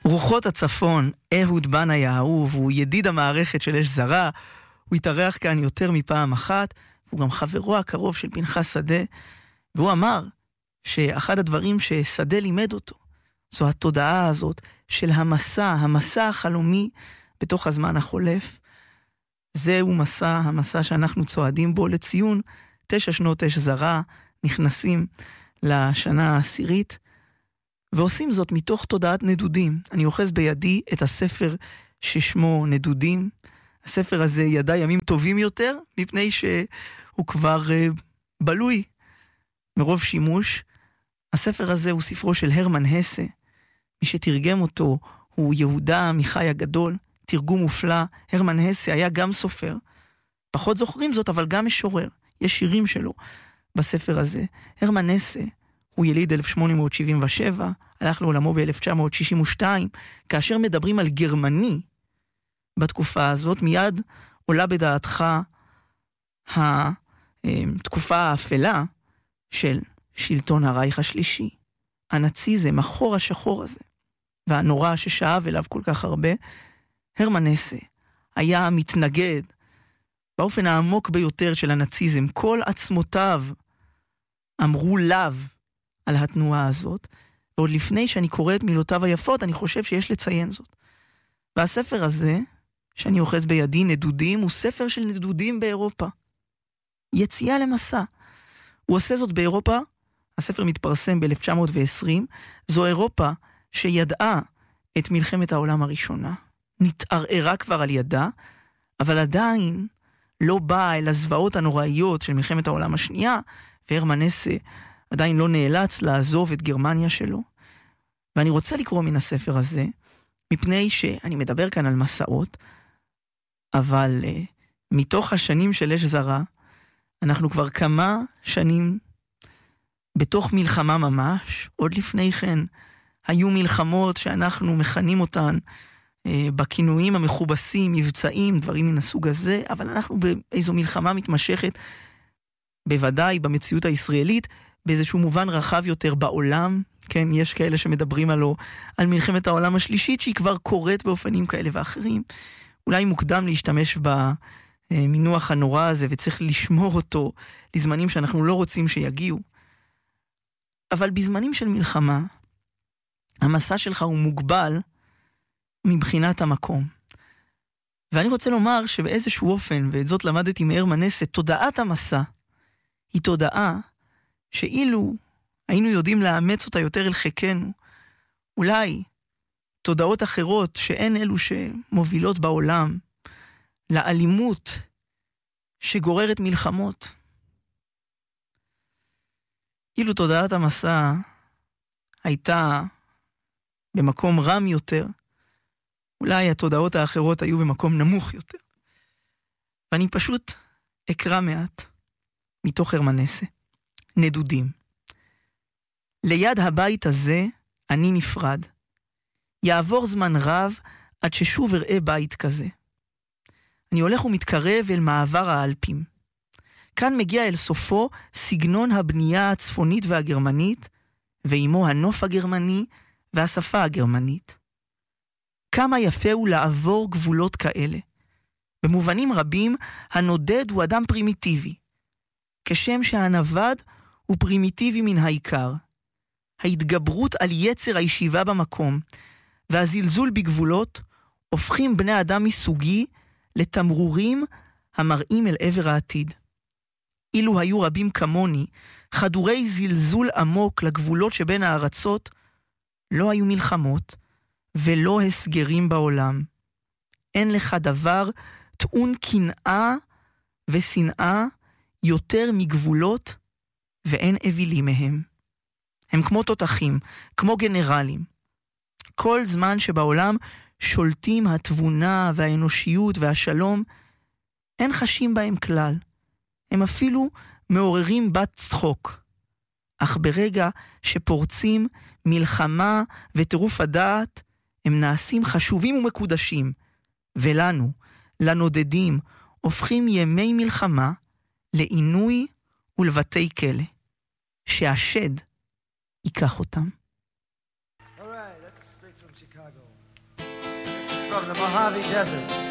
רוחות הצפון, אהוד בנאי האהוב, הוא ידיד המערכת של אש זרה, הוא התארח כאן יותר מפעם אחת, והוא גם חברו הקרוב של פנחס שדה, והוא אמר שאחד הדברים ששדה לימד אותו, זו התודעה הזאת של המסע החלומי בתוך הזמן החולף. זהו המסע שאנחנו צועדים בו לציון 9 שנות אש זרה, נכנסים לשנה העשירית, ועושים זאת מתוך תודעת נדודים. אני אוחז בידי את הספר ששמו נדודים. הספר הזה ידע ימים טובים יותר, מפני שהוא כבר בלוי מרוב שימוש. הספר הזה הוא ספרו של הרמן הסה. מי שתרגם אותו הוא יהודה עמיחי הגדול, תרגום מופלא. הרמן הסה היה גם סופר. פחות זוכרים זאת, אבל גם משורר. יש שירים שלו בספר הזה. הרמן הסה הוא יליד 1877, הלך לעולמו ב-1962, כאשר מדברים על גרמני בתקופה הזאת, מיד עולה בדעתך התקופה האפלה של שלטון הרייך השלישי. הנאציזם, החור השחור הזה, והנורא ששאב אליו כל כך הרבה. הרמן הסה היה מתנגד באופן העמוק ביותר של הנאציזם. כל עצמותיו אמרו לאו על התנועה הזאת, ועוד לפני שאני קורא את מילותיו היפות, אני חושב שיש לציין זאת. והספר הזה, שאני אוחז בידי, נדודים, הוא ספר של נדודים באירופה. יציאה למסע. הוא עושה זאת באירופה, הספר מתפרסם ב-1920, זו אירופה שידעה את מלחמת העולם הראשונה, נתערערה כבר על ידה, אבל עדיין לא באה אל הזוועות הנוראיות של מלחמת העולם השנייה, והרמן הסה עדיין לא נאלץ לעזוב את גרמניה שלו. ואני רוצה לקרוא מן הספר הזה, מפני שאני מדבר כאן על מסעות, אבל מתוך השנים של אש זרה, אנחנו כבר כמה שנים בתוך מלחמה ממש. עוד לפני כן היו מלחמות שאנחנו מכנים אותן בכינויים המכובסים, מבצעים, דברים מן הסוג הזה, אבל אנחנו באיזו מלחמה מתמשכת, בוודאי במציאות הישראלית, באיזשהו מובן רחב יותר בעולם. כן, יש כאלה שמדברים על מלחמת העולם השלישית, שהיא כבר קורית באופנים כאלה ואחרים. אולי מוקדם להשתמש במינוח הנורא הזה, וצריך לשמור אותו לזמנים שאנחנו לא רוצים שיגיעו. אבל בזמנים של מלחמה, המסע שלך הוא מוגבל מבחינת המקום. ואני רוצה לומר שבאיזשהו אופן, ואת זאת למדתי מהרמן הסה, תודעת המסע היא תודעה שאילו היינו יודעים לאמץ אותה יותר אל חיקנו, אולי תודעות אחרות שאין אלו שמובילות בעולם לאלימות שגוררת מלחמות. אילו תודעת המסע הייתה במקום רם יותר, אולי התודעות האחרות היו במקום נמוך יותר. ואני פשוט אקרא מעט מתוך הרמן הסה. נדודים. ליד הבית הזה אני נפרד. יעבור זמן רב עד ששוב אראה בית כזה. אני הולך ומתקרב אל מעבר האלפים. כאן מגיע אל סופו סגנון הבנייה הצפונית והגרמנית, ועמו הנוף הגרמני והשפה הגרמנית. כמה יפה הוא לעבור גבולות כאלה. במובנים רבים, הנודד הוא אדם פרימיטיבי. כשם שהנווד הוא פרימיטיבי מן העיקר. ההתגברות על יצר הישיבה במקום, והזלזול בגבולות, הופכים בני אדם מסוגי לתמרורים המראים אל עבר העתיד. אילו היו רבים כמוני, חדורי זלזול עמוק לגבולות שבין הארצות, לא היו מלחמות ולא הסגרים בעולם. אין לך דבר טעון קנאה ושנאה יותר מגבולות, ואין אבילים מהם. הם כמו תותחים, כמו גנרלים. כל זמן שבעולם שולטים התבונה והאנושיות והשלום, אין חשים בהם כלל. הם אפילו מעוררים בת צחוק. אך ברגע שפורצים מלחמה וטירוף הדעת, הם נעשים חשובים ומקודשים, ולנו, לנודדים, הופכים ימי מלחמה לעינוי ולבתי כלא, שהשד ייקח אותם. Chicago. This is from the Mojave Desert.